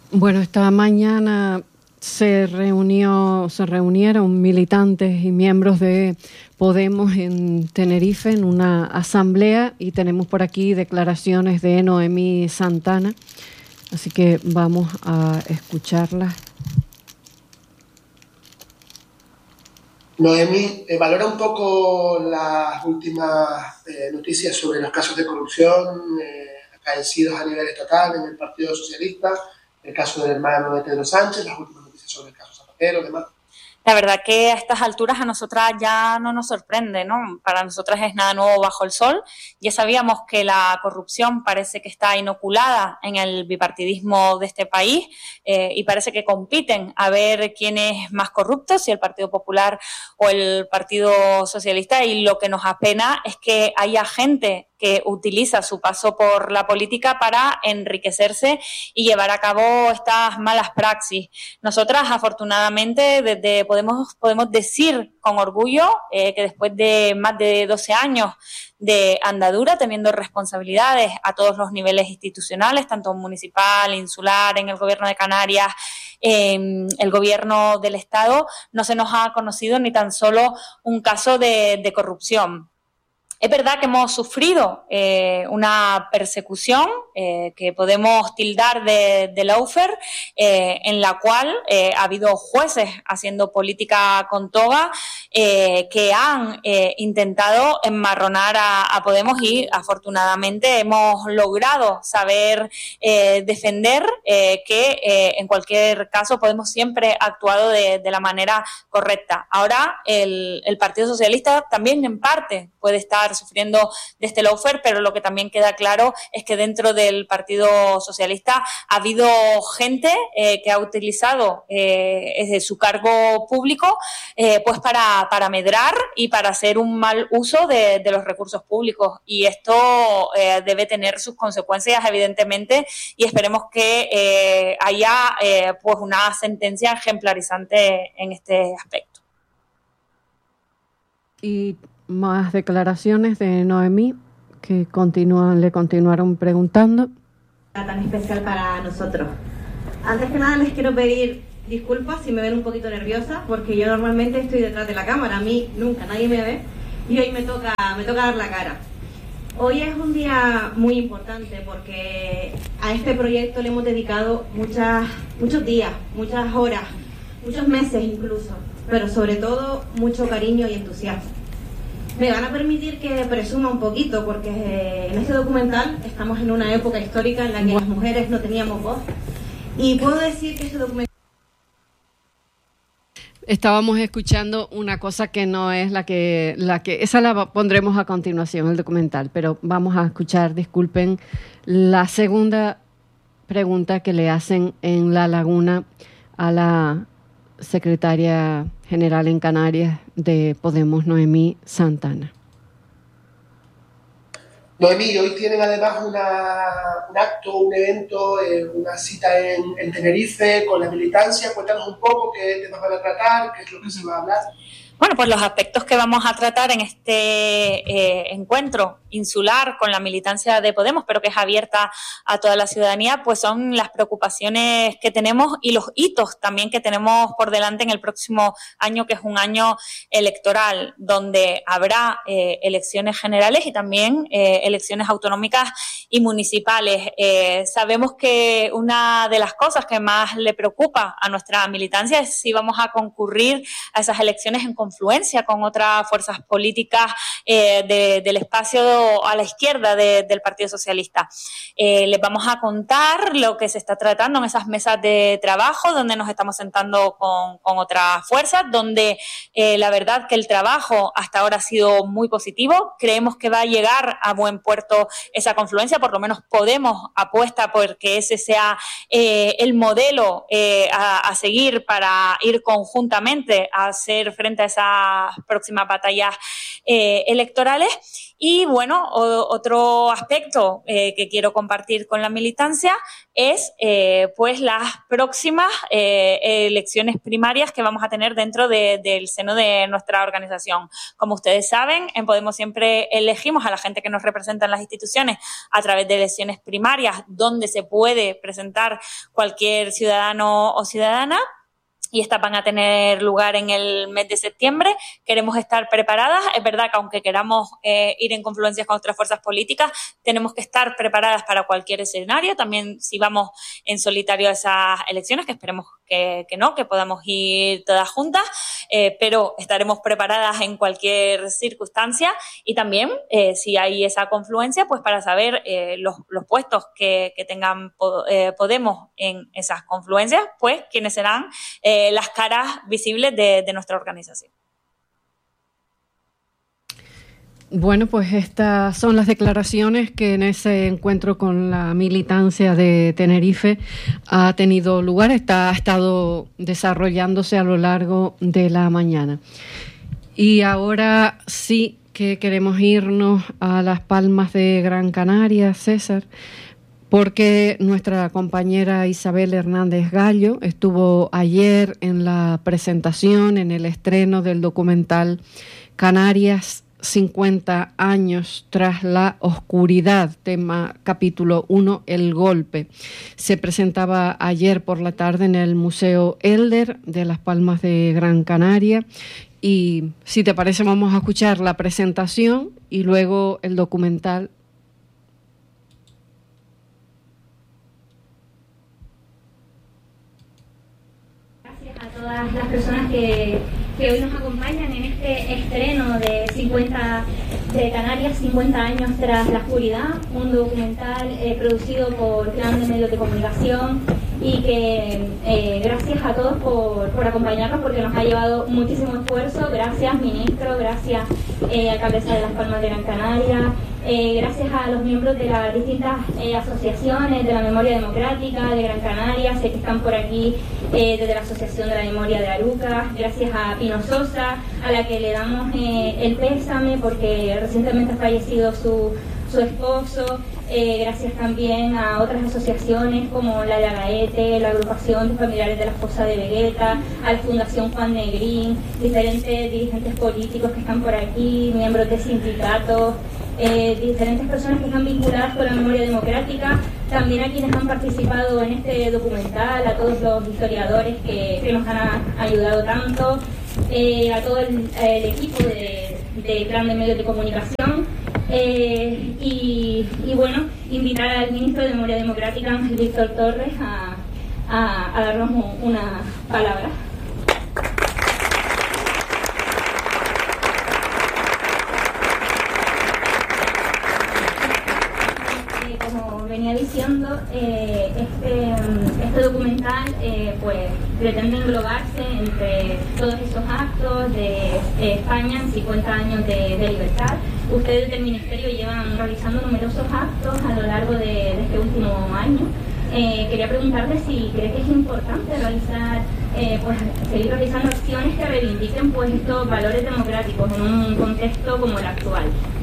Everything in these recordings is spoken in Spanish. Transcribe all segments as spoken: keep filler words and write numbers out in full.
Bueno, esta mañana se reunió, se reunieron militantes y miembros de Podemos en Tenerife en una asamblea y tenemos por aquí declaraciones de Noemí Santana, así que vamos a escucharlas. Noemí, eh, valora un poco las últimas eh, noticias sobre los casos de corrupción eh, acaecidos a nivel estatal en el Partido Socialista, el caso del hermano de Pedro Sánchez, las últimas noticias sobre el caso Zapatero, demás. La verdad que a estas alturas a nosotras ya no nos sorprende, ¿no? Para nosotras es nada nuevo bajo el sol. Ya sabíamos que la corrupción parece que está inoculada en el bipartidismo de este país eh, y parece que compiten a ver quién es más corrupto, si el Partido Popular o el Partido Socialista, y lo que nos apena es que haya gente que utiliza su paso por la política para enriquecerse y llevar a cabo estas malas praxis. Nosotras, afortunadamente, desde Podemos, podemos decir con orgullo eh, que después de más de doce años de andadura, teniendo responsabilidades a todos los niveles institucionales, tanto municipal, insular, en el gobierno de Canarias, eh, el gobierno del Estado, no se nos ha conocido ni tan solo un caso de, de corrupción. Es verdad que hemos sufrido eh, una persecución eh, que podemos tildar de, de lawfare, eh, en la cual eh, ha habido jueces haciendo política con toga eh, que han eh, intentado enmarronar a, a Podemos, y afortunadamente hemos logrado saber eh, defender eh, que eh, en cualquier caso Podemos siempre ha actuado de, de la manera correcta. Ahora el, el Partido Socialista también en parte puede estar sufriendo de este lawfare, pero lo que también queda claro es que dentro del Partido Socialista ha habido gente eh, que ha utilizado eh, su cargo público eh, pues para, para medrar y para hacer un mal uso de, de los recursos públicos, y esto eh, debe tener sus consecuencias evidentemente, y esperemos que eh, haya eh, pues una sentencia ejemplarizante en este aspecto. Y más declaraciones de Noemí, que continúan, le continuaron preguntando. Tan especial para nosotros. Antes que nada les quiero pedir disculpas si me ven un poquito nerviosa, porque yo normalmente estoy detrás de la cámara, a mí nunca nadie me ve, y hoy me toca, me toca dar la cara. Hoy es un día muy importante porque a este proyecto le hemos dedicado muchas, muchos días, muchas horas, muchos meses incluso, pero sobre todo mucho cariño y entusiasmo. Me van a permitir que presuma un poquito, porque eh, en este documental estamos en una época histórica en la que las mujeres no teníamos voz, y puedo decir que este documental... Estábamos escuchando una cosa que no es la que, la que... Esa la pondremos a continuación, el documental, pero vamos a escuchar, disculpen, la segunda pregunta que le hacen en La Laguna a la secretaria general en Canarias de Podemos, Noemí Santana. Noemí, hoy tienen además una, un acto, un evento, eh, una cita en, en Tenerife con la militancia. Cuéntanos un poco qué temas van a tratar, qué es lo que se va a hablar. Bueno, pues los aspectos que vamos a tratar en este eh, encuentro insular con la militancia de Podemos, pero que es abierta a toda la ciudadanía, pues son las preocupaciones que tenemos y los hitos también que tenemos por delante en el próximo año, que es un año electoral, donde habrá eh, elecciones generales y también eh, elecciones autonómicas y municipales. Eh, sabemos que una de las cosas que más le preocupa a nuestra militancia es si vamos a concurrir a esas elecciones en confluencia con otras fuerzas políticas eh, de, del espacio a la izquierda de, del Partido Socialista. Eh, les vamos a contar lo que se está tratando en esas mesas de trabajo, donde nos estamos sentando con, con otras fuerzas, donde eh, la verdad que el trabajo hasta ahora ha sido muy positivo. Creemos que va a llegar a buen puerto esa confluencia, por lo menos Podemos apuesta por que ese sea eh, el modelo eh, a, a seguir para ir conjuntamente a hacer frente a esas próximas batallas eh, electorales. Y bueno, bueno, o, otro aspecto eh, que quiero compartir con la militancia es eh, pues las próximas eh, elecciones primarias que vamos a tener dentro de, del seno de nuestra organización. Como ustedes saben, en Podemos siempre elegimos a la gente que nos representa en las instituciones a través de elecciones primarias, donde se puede presentar cualquier ciudadano o ciudadana. Y estas van a tener lugar en el mes de septiembre. Queremos estar preparadas. Es verdad que aunque queramos eh, ir en confluencias con otras fuerzas políticas, tenemos que estar preparadas para cualquier escenario. También si vamos en solitario a esas elecciones, que esperemos que, que no, que podamos ir todas juntas, eh, pero estaremos preparadas en cualquier circunstancia. Y también, eh, si hay esa confluencia, pues para saber eh, los, los puestos que, que tengan eh, Podemos en esas confluencias, pues quiénes serán eh, las caras visibles de, de nuestra organización. Bueno, pues estas son las declaraciones que en ese encuentro con la militancia de Tenerife ha tenido lugar, está, ha estado desarrollándose a lo largo de la mañana. Y ahora sí que queremos irnos a Las Palmas de Gran Canaria, César, porque nuestra compañera Isabel Hernández Gallo estuvo ayer en la presentación, en el estreno del documental Canarias, cincuenta años tras la oscuridad, tema capítulo uno, El golpe. Se presentaba ayer por la tarde en el Museo Elder de Las Palmas de Gran Canaria. Y si te parece, vamos a escuchar la presentación y luego el documental. Todas las personas que, que hoy nos acompañan en este estreno de cincuenta de Canarias, cincuenta años tras la oscuridad, un documental eh, producido por Plan de Medios de Comunicación y que eh, gracias a todos por, por acompañarnos, porque nos ha llevado muchísimo esfuerzo. Gracias, ministro, gracias, eh, alcaldesa de Las Palmas de Gran Canaria, eh, gracias a los miembros de las distintas eh, asociaciones de la memoria democrática de Gran Canaria, sé que están por aquí eh, desde la Asociación de la Memoria de Arucas, gracias a Pino Sosa, a la que le damos eh, el pésame porque recientemente ha fallecido su, su esposo. Eh, gracias también a otras asociaciones como la de Agaete, la agrupación de familiares de la esposa de Vegeta, a la Fundación Juan Negrín, diferentes dirigentes políticos que están por aquí, miembros de sindicatos, eh, diferentes personas que están vinculadas con la memoria democrática, también a quienes han participado en este documental, a todos los historiadores que, que nos han a, ayudado tanto, eh, a todo el, el equipo de, de Plan de Medios de Comunicación. Eh, y, y bueno, invitar al ministro de Memoria Democrática, Ángel Víctor Torres, a, a, a darnos una palabra. Eh, como venía diciendo, eh, este, este documental eh, pues pretende englobarse entre todos esos actos de eh, España en cincuenta años de, de libertad. Ustedes del Ministerio llevan realizando numerosos actos a lo largo de, de este último año. Eh, quería preguntarle si cree que es importante realizar, eh, pues, seguir realizando acciones que reivindiquen pues, estos valores democráticos en un contexto como el actual.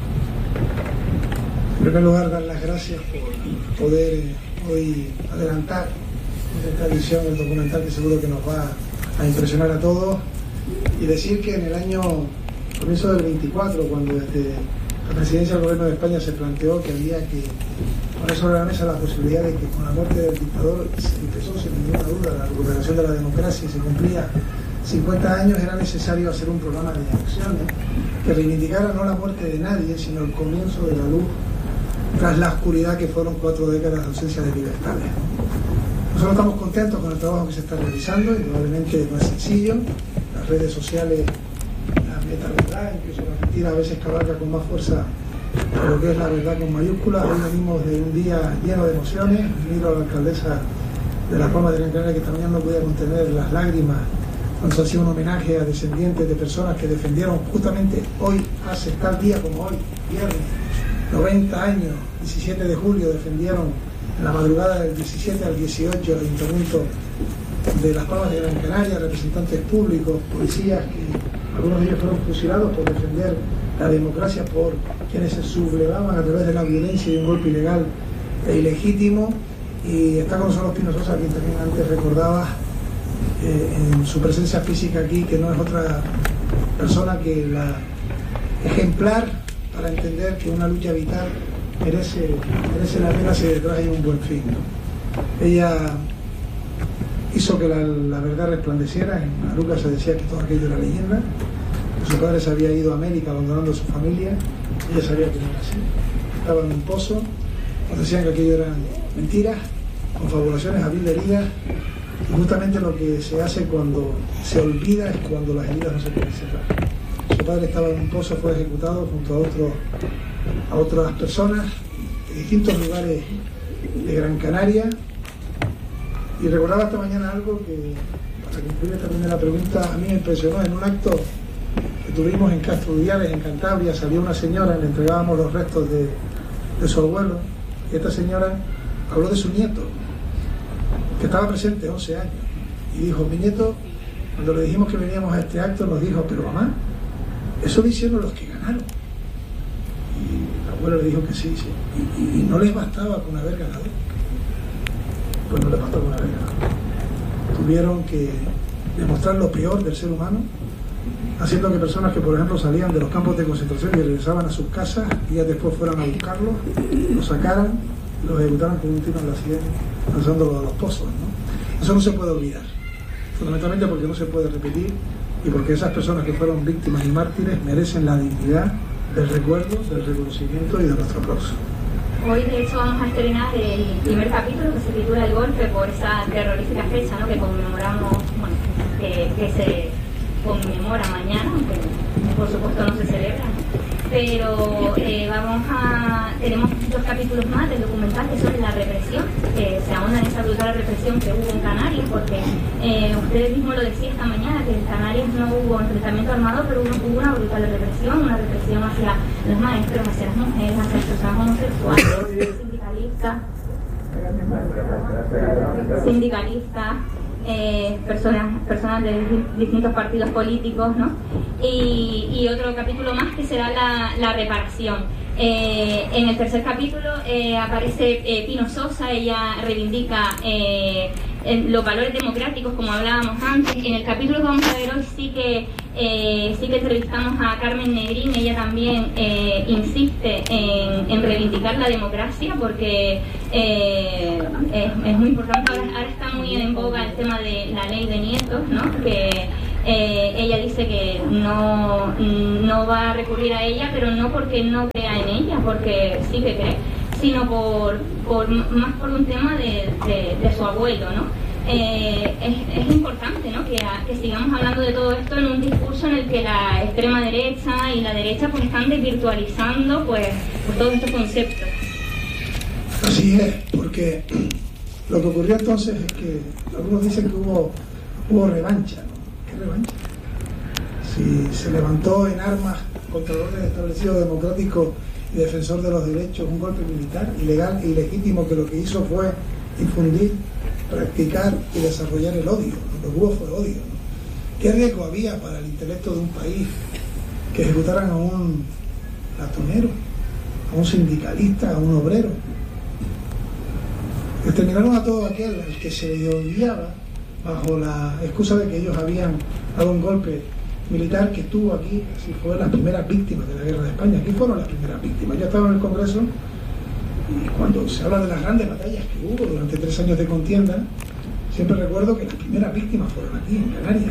En primer lugar, dar las gracias por poder eh, hoy adelantar esta edición del documental que seguro que nos va a impresionar a todos, y decir que en el año comienzo del veinticuatro, cuando desde la presidencia del Gobierno de España se planteó que había que poner sobre la mesa la posibilidad de que con la muerte del dictador se empezó sin ninguna duda la recuperación de la democracia y se cumplía cincuenta años, era necesario hacer un programa de acciones que reivindicara no la muerte de nadie, sino el comienzo de la luz tras la oscuridad que fueron cuatro décadas de ausencia de libertades. Nosotros estamos contentos con el trabajo que se está realizando, y probablemente no es sencillo. Las redes sociales, la metaverdad, incluso la mentira a veces cabalga con más fuerza de lo que es la verdad con mayúsculas. Hoy venimos de un día lleno de emociones. Miro a la alcaldesa de Las Palmas de Gran Canaria, que esta mañana no podía contener las lágrimas cuando se hacía un homenaje a descendientes de personas que defendieron justamente hoy, hace tal día como hoy, viernes, noventa años, diecisiete de julio, defendieron en la madrugada del diecisiete al dieciocho el Ayuntamiento de Las Palmas de Gran Canaria, representantes públicos, policías, que algunos de ellos fueron fusilados por defender la democracia por quienes se sublevaban a través de la violencia y de un golpe ilegal e ilegítimo. Y está con nosotros Pino Sosa, quien también antes recordaba eh, en su presencia física aquí, que no es otra persona que la ejemplar para entender que una lucha vital merece, merece la pena si detrás hay un buen fin, ¿no? Ella hizo que la, la verdad resplandeciera. En Aruca se decía que todo aquello era leyenda, que su padre se había ido a América abandonando a su familia. Ella sabía que no era así. Estaba en un pozo, nos decían que aquello eran mentiras, confabulaciones a vil heridas, y justamente lo que se hace cuando se olvida es cuando las heridas no se pueden cerrar. Su padre estaba en un pozo, fue ejecutado junto a, otro, a otras personas de distintos lugares de Gran Canaria. Y recordaba esta mañana algo que, para concluir esta primera pregunta, a mí me impresionó. En un acto que tuvimos en Castro Udiales, en Cantabria, salió una señora, le entregábamos los restos de, de su abuelo, y esta señora habló de su nieto, que estaba presente, once años, y dijo: mi nieto, cuando le dijimos que veníamos a este acto, nos dijo: pero mamá, eso lo hicieron los que ganaron. Y el abuelo le dijo que sí, sí. Y, y, y no les bastaba con haber ganado. Pues no les bastó con haber ganado. Tuvieron que demostrar lo peor del ser humano, haciendo que personas que, por ejemplo, salían de los campos de concentración y regresaban a sus casas, días después fueran a buscarlos, los sacaran, los ejecutaran con un tiro en la sien, lanzándolo a los pozos, ¿no? Eso no se puede olvidar, fundamentalmente porque no se puede repetir, y porque esas personas que fueron víctimas y mártires merecen la dignidad del recuerdo, del reconocimiento y de nuestro aplauso. Hoy, de hecho, vamos a estrenar el primer capítulo, que se titula El Golpe, por esa terrorífica fecha, ¿no?, que conmemoramos, bueno, que, que se conmemora mañana, aunque por supuesto no se celebra, ¿no? Pero eh, vamos a tenemos dos capítulos más del documental que son la represión, que se ahonda en esa brutal represión que hubo en Canarias, porque eh, ustedes mismos lo decían esta mañana, que en Canarias no hubo enfrentamiento armado, pero hubo, hubo una brutal represión, una represión hacia los maestros, hacia las mujeres, hacia las personas homosexuales, sindicalistas, sindicalistas, Eh, personas, personas de distintos partidos políticos, ¿no? Y, y otro capítulo más que será la, la reparación. Eh, en el tercer capítulo eh, aparece eh, Pino Sosa. Ella reivindica eh, los valores democráticos, como hablábamos antes. En el capítulo que vamos a ver hoy sí que eh, sí que entrevistamos a Carmen Negrín. Ella también eh, insiste en, en reivindicar la democracia, porque eh, es, es muy importante. Ahora, ahora está muy en boga el tema de la ley de nietos, ¿no? Que eh, ella dice que no, no va a recurrir a ella, pero no porque no crea en ella, porque sí que cree, sino por, por más por un tema de, de, de su abuelo, ¿no? Eh, es, es importante, ¿no?, que, que sigamos hablando de todo esto en un discurso en el que la extrema derecha y la derecha pues están desvirtualizando pues, pues todos estos conceptos. Así es, porque lo que ocurrió entonces es que algunos dicen que hubo, hubo revancha, ¿no? ¿Qué revancha? Si se levantó en armas contra el orden establecido democrático y defensor de los derechos un golpe militar ilegal e ilegítimo, que lo que hizo fue difundir, practicar y desarrollar el odio. Lo que hubo fue odio, ¿no? ¿Qué riesgo había para el intelecto de un país que ejecutaran a un latonero, a un sindicalista, a un obrero? Exterminaron a todo aquel al que se le odiaba bajo la excusa de que ellos habían dado un golpe militar que estuvo aquí, así fueron las primeras víctimas de la guerra de España. Aquí fueron las primeras víctimas. Yo estaba en el Congreso, y cuando se habla de las grandes batallas que hubo durante tres años de contienda, siempre recuerdo que las primeras víctimas fueron aquí, en Canarias.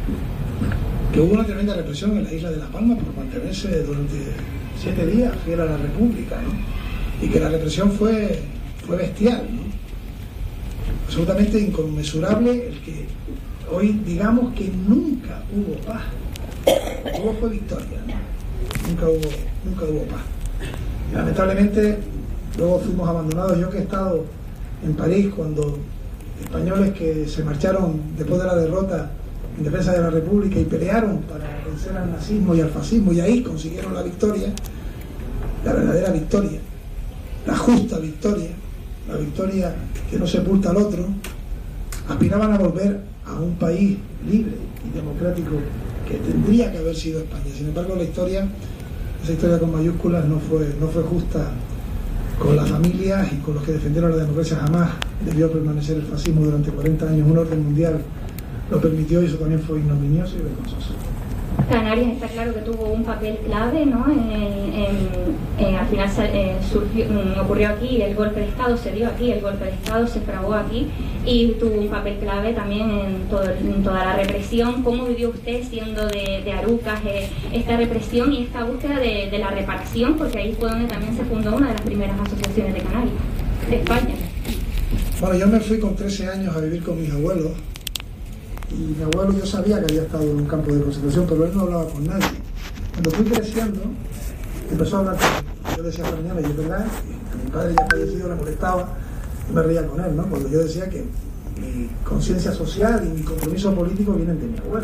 Que hubo una tremenda represión en la isla de La Palma por mantenerse durante siete días fiel a la República, ¿no? Y que la represión fue, fue bestial, ¿no? Absolutamente inconmensurable el que hoy digamos que nunca hubo paz. Lo que hubo fue victoria, ¿no? Nunca hubo, nunca hubo paz. Y lamentablemente luego fuimos abandonados. Yo que he estado en París cuando españoles que se marcharon después de la derrota en defensa de la República y pelearon para vencer al nazismo y al fascismo, y ahí consiguieron la victoria, la verdadera victoria, la justa victoria, la victoria que no sepulta al otro, aspiraban a volver a un país libre y democrático que tendría que haber sido España. Sin embargo, la historia esa historia con mayúsculas no fue, no fue justa con las familias y con los que defendieron la democracia. Jamás debió permanecer el fascismo durante cuarenta años. Un orden mundial lo permitió y eso también fue ignominioso y vergonzoso. Canarias está claro que tuvo un papel clave, ¿no? En, en, en, al final eh, surgió, ocurrió aquí el golpe de Estado, se dio aquí el golpe de Estado, se fraguó aquí y tuvo un papel clave también en, todo, en toda la represión. ¿Cómo vivió usted siendo de, de Arucas eh, esta represión y esta búsqueda de, de la reparación? Porque ahí fue donde también se fundó una de las primeras asociaciones de Canarias, de España. Bueno, yo me fui con trece años a vivir con mis abuelos. Y mi abuelo, yo sabía que había estado en un campo de concentración, pero él no hablaba con nadie. Cuando fui creciendo, empezó a hablar con él. Yo decía esta mañana, y es verdad, que mi padre ya fallecido, le molestaba, y me reía con él, ¿no? Cuando yo decía que mi conciencia social y mi compromiso político vienen de mi abuelo.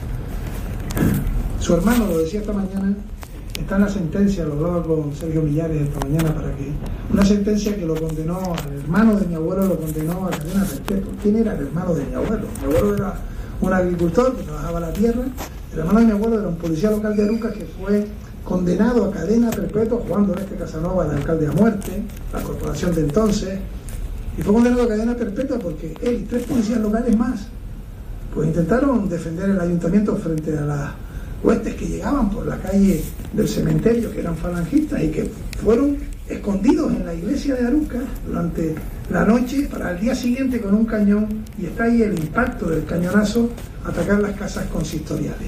Su hermano, lo decía esta mañana, está en la sentencia, lo hablaba con Sergio Millares esta mañana, para que una sentencia que lo condenó al hermano de mi abuelo, lo condenó a cadena perpetua. ¿Quién era el hermano de mi abuelo? Mi abuelo era un agricultor que trabajaba la tierra. El hermano de mi abuelo era un policía local de Arucas que fue condenado a cadena perpetua, Juan Doreste Casanova, el alcalde a muerte, la corporación de entonces, y fue condenado a cadena perpetua porque él y tres policías locales más pues intentaron defender el ayuntamiento frente a las huestes que llegaban por la calle del cementerio, que eran falangistas y que fueron escondidos en la iglesia de Arucas durante la noche para el día siguiente con un cañón, y está ahí el impacto del cañonazo, atacar las casas consistoriales,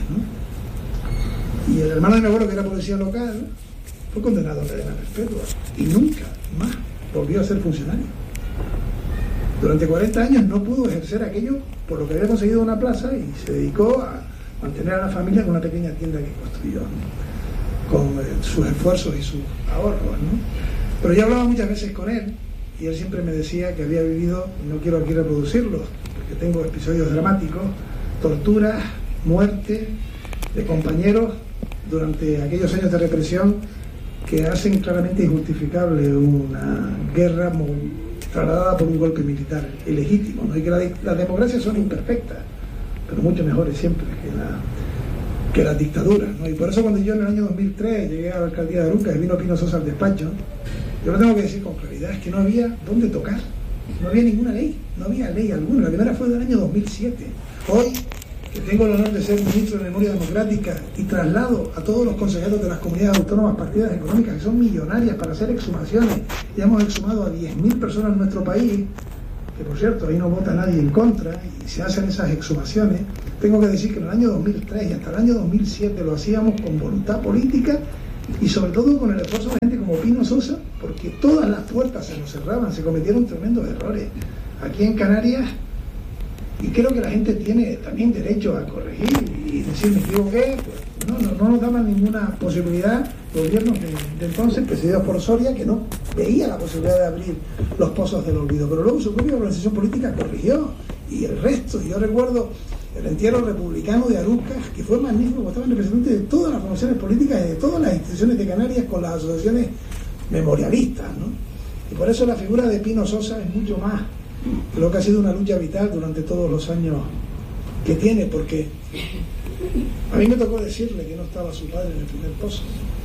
¿no? Y el hermano de mi abuelo, que era policía local, fue condenado a cadena perpetua y nunca más volvió a ser funcionario. Durante cuarenta años no pudo ejercer aquello por lo que había conseguido una plaza y se dedicó a mantener a la familia con una pequeña tienda que construyó, ¿no? Con eh, sus esfuerzos y sus ahorros, ¿no? Pero yo hablaba muchas veces con él y él siempre me decía que había vivido, y no quiero aquí reproducirlos porque tengo episodios dramáticos, torturas, muerte de compañeros durante aquellos años de represión que hacen claramente injustificable una guerra trasladada por un golpe militar ilegítimo, ¿no? Y que la, las democracias son imperfectas, pero mucho mejores siempre que, la, que las dictaduras, ¿no? Y por eso cuando yo en el año dos mil tres llegué a la alcaldía de Arucas y vino Pino Sosa al despacho, yo lo tengo que decir con claridad, es que no había dónde tocar, no había ninguna ley, no había ley alguna. La primera fue del año dos mil siete. Hoy, que tengo el honor de ser ministro de Memoria Democrática y traslado a todos los consejeros de las comunidades autónomas partidas económicas que son millonarias para hacer exhumaciones, y hemos exhumado a diez mil personas en nuestro país, que por cierto ahí no vota nadie en contra y se hacen esas exhumaciones. Tengo que decir que en el año dos mil tres y hasta el año dos mil siete lo hacíamos con voluntad política y sobre todo con el esfuerzo de gente como Pino Sosa, porque todas las puertas se nos cerraban, se cometieron tremendos errores aquí en Canarias, y creo que la gente tiene también derecho a corregir y decir me equivoqué. Pues no, no, no nos daban ninguna posibilidad gobiernos de, de entonces, presididos por Soria, que no veía la posibilidad de abrir los pozos del olvido, pero luego su propia organización política corrigió, y el resto. Yo recuerdo el entierro republicano de Arucas, que fue magnífico, porque estaban representantes de todas las formaciones políticas y de todas las instituciones de Canarias con las asociaciones memorialistas, ¿no? Y por eso la figura de Pino Sosa es mucho más. Creo que ha sido una lucha vital durante todos los años que tiene, porque a mí me tocó decirle que no estaba su padre en el primer pozo,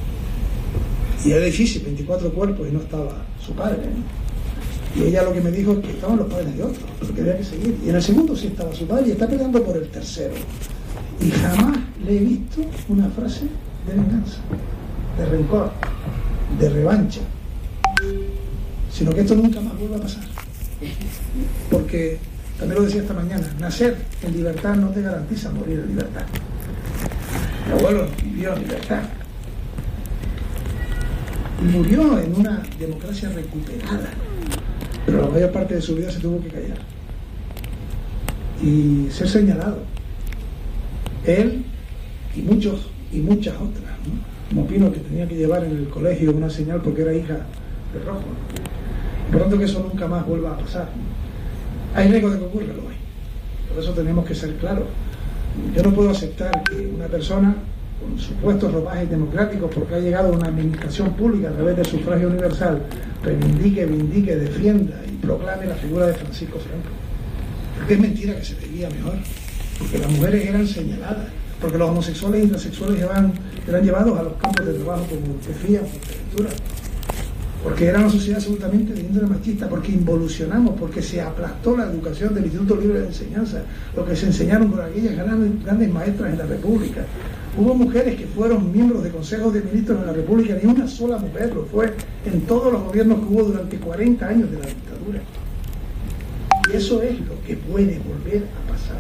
y era difícil, veinticuatro cuerpos y no estaba su padre, ¿no? Y ella lo que me dijo es que estaban los padres de otros, pero que había que seguir, y en el segundo sí estaba su padre y está peleando por el tercero, y jamás le he visto una frase de venganza, de rencor, de revancha, sino que esto nunca más vuelva a pasar. Porque, también lo decía esta mañana, nacer en libertad no te garantiza morir en libertad. Mi abuelo vivió en libertad y murió en una democracia recuperada, pero la mayor parte de su vida se tuvo que callar y ser señalado, él y muchos y muchas otras, ¿no? Como Pino, que tenía que llevar en el colegio una señal porque era hija de Rojo. Por tanto, que eso nunca más vuelva a pasar. Hay riesgo de que ocurra, lo hay. Por eso tenemos que ser claros. Yo no puedo aceptar que una persona con supuestos ropajes democráticos, porque ha llegado a una administración pública a través del sufragio universal, reivindique, vindique, defienda y proclame la figura de Francisco Franco. Porque es mentira que se veía mejor. Porque las mujeres eran señaladas. porque los homosexuales y transexuales eran, eran llevados a los campos de trabajo como orfebrería, por textura, porque era una sociedad absolutamente de índole machista, porque involucionamos, porque se aplastó la educación del Instituto Libre de Enseñanza, lo que se enseñaron con aquellas grandes, grandes maestras en la República. Hubo mujeres que fueron miembros de consejos de ministros en la República, ni una sola mujer lo fue en todos los gobiernos que hubo durante cuarenta años de la dictadura. Y eso es lo que puede volver a pasar.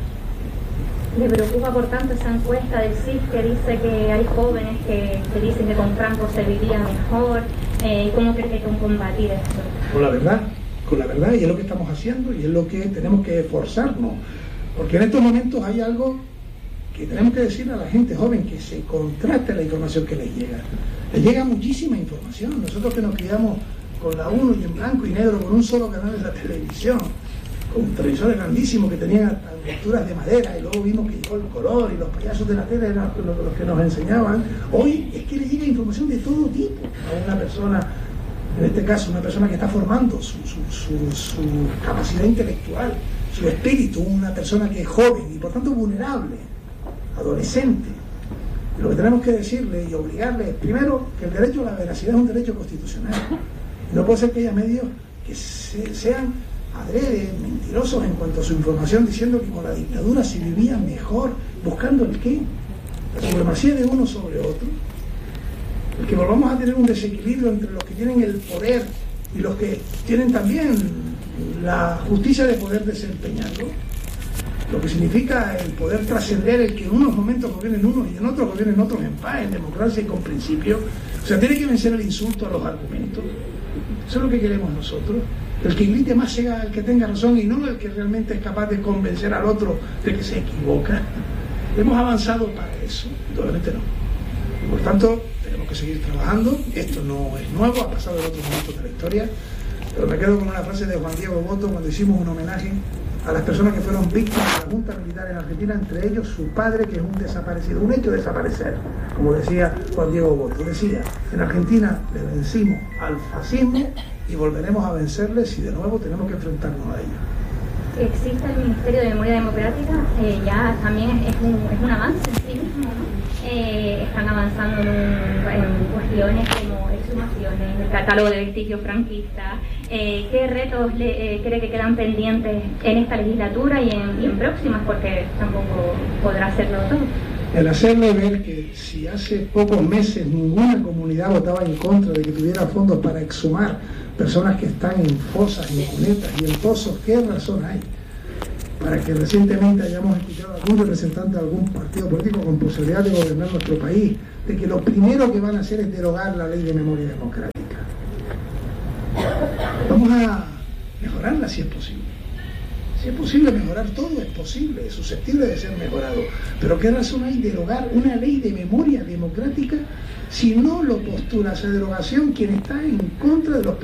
¿Le preocupa por tanto esa encuesta del C I S que dice que hay jóvenes que, que dicen que con Franco se vivía mejor? Eh, ¿Cómo cree que hay que combatir eso? Con la verdad, con la verdad, y es lo que estamos haciendo y es lo que tenemos que esforzarnos, porque en estos momentos hay algo que tenemos que decirle a la gente joven, que se contraste la información que les llega. Les llega muchísima información. Nosotros que nos criamos con la uno y en blanco y negro, con un solo canal de la televisión, con televisores grandísimos que tenían lecturas de madera, y luego vimos que llegó el color y los payasos de la tele eran los, los que nos enseñaban. Hoy es que le llega información de todo tipo a una persona, en este caso una persona que está formando su, su, su, su capacidad intelectual, su espíritu, una persona que es joven y por tanto vulnerable, adolescente. Y lo que tenemos que decirle y obligarle es, primero, que el derecho a la veracidad es un derecho constitucional. No puede ser que haya medios que se, sean adrede, mentirosos en cuanto a su información, diciendo que con la dictadura se vivía mejor, buscando el qué, la supremacía de uno sobre otro, el que volvamos a tener un desequilibrio entre los que tienen el poder y los que tienen también la justicia de poder desempeñarlo, lo que significa el poder trascender el que en unos momentos gobiernen unos y en otros gobiernen otros en paz, en democracia y con principios. O sea, tiene que vencer el insulto a los argumentos. Eso es lo que queremos nosotros. El que grite más sea el que tenga razón y no el que realmente es capaz de convencer al otro de que se equivoca. Hemos avanzado para eso, probablemente no. Por tanto, tenemos que seguir trabajando. Esto no es nuevo, ha pasado en otros momentos de la historia. Pero me quedo con una frase de Juan Diego Botto cuando hicimos un homenaje a las personas que fueron víctimas de la Junta Militar en Argentina, entre ellos su padre, que es un desaparecido, un hecho de desaparecer, como decía Juan Diego Botto. Decía, en Argentina le vencimos al fascismo y volveremos a vencerle si de nuevo tenemos que enfrentarnos a ello. Existe el Ministerio de Memoria Democrática, eh, ya también es un, es un avance en sí mismo, ¿no? Eh, están avanzando en, un, en cuestiones como exhumaciones, el catálogo de vestigios franquistas. Eh, ¿Qué retos le, eh, cree que quedan pendientes en esta legislatura y en, y en próximas? Porque tampoco podrá hacerlo todo. El hacerle ver que si hace pocos meses ninguna comunidad votaba en contra de que tuviera fondos para exhumar personas que están en fosas, en cunetas y en pozos, ¿qué razón hay para que recientemente hayamos escuchado a algún representante de algún partido político con posibilidad de gobernar nuestro país, de que lo primero que van a hacer es derogar la ley de memoria democrática? Vamos a mejorarla si es posible. Si es posible mejorar todo, es posible, es susceptible de ser mejorado. Pero ¿qué razón hay de derogar una ley de memoria democrática si no lo postula esa derogación quien está en contra de los